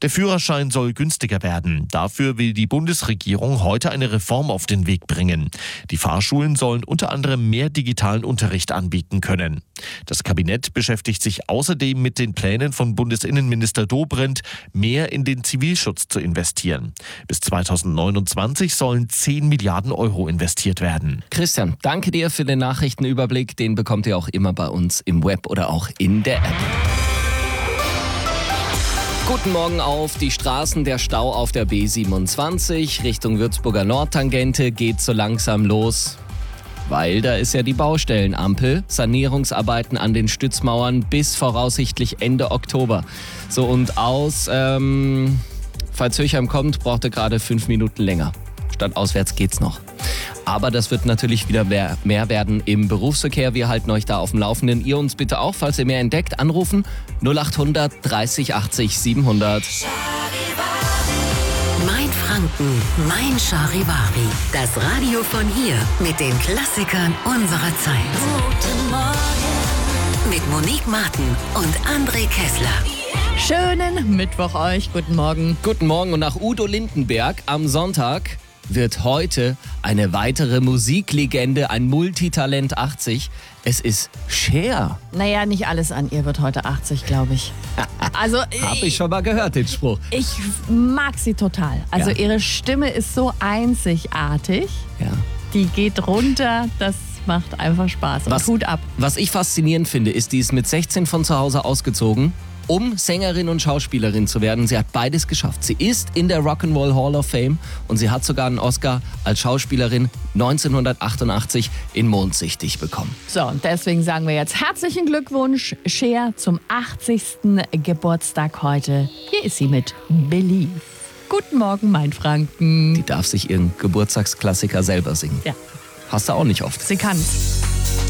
Der Führerschein soll günstiger werden. Dafür will die Bundesregierung heute eine Reform auf den Weg bringen. Die Fahrschulen sollen unter anderem mehr digitalen Unterricht anbieten können. Das Kabinett beschäftigt sich außerdem mit den Plänen von Bundesinnenminister Dobrindt, mehr in den Zivilschutz zu investieren. Bis 2029 sollen 10 Milliarden Euro investiert werden. Christian, danke dir für den Nachrichtenüberblick. Den bekommt ihr auch immer bei uns im Web oder auch in der App. Guten Morgen auf die Straßen. Der Stau auf der B27 Richtung Würzburger Nordtangente geht so langsam los. Weil da ist ja die Baustellenampel. Sanierungsarbeiten an den Stützmauern bis voraussichtlich Ende Oktober. So und aus Pfalz-Höchheim kommt, braucht er gerade 5 Minuten länger. Statt auswärts geht's noch. Aber das wird natürlich wieder mehr werden im Berufsverkehr. Wir halten euch da auf dem Laufenden. Ihr uns bitte auch, falls ihr mehr entdeckt, anrufen 0800 30 80 700. Mein Franken, mein Charivari. Das Radio von hier mit den Klassikern unserer Zeit. Guten Morgen. Mit Monique Martin und André Kessler. Schönen Mittwoch euch. Guten Morgen. Guten Morgen und nach Udo Lindenberg am Sonntag wird heute eine weitere Musiklegende, ein Multitalent 80. Es ist Cher. Naja, nicht alles an ihr wird heute 80, glaube ich. Also Hab ich schon mal gehört, den Spruch. Ich mag sie total. Also Ja. ihre Stimme ist so einzigartig. Ja. Die geht runter, das macht einfach Spaß. Und Hut ab. Was ich faszinierend finde, ist, die ist mit 16 von zu Hause ausgezogen, um Sängerin und Schauspielerin zu werden. Sie hat beides geschafft. Sie ist in der Rock'n'Roll Hall of Fame und sie hat sogar einen Oscar als Schauspielerin 1988 in Mondsichtig bekommen. So, und deswegen sagen wir jetzt herzlichen Glückwunsch, Cher, zum 80. Geburtstag heute. Hier ist sie mit Believe. Guten Morgen, mein Franken. Die darf sich ihren Geburtstagsklassiker selber singen. Ja, Hast du auch nicht oft. sie kann's.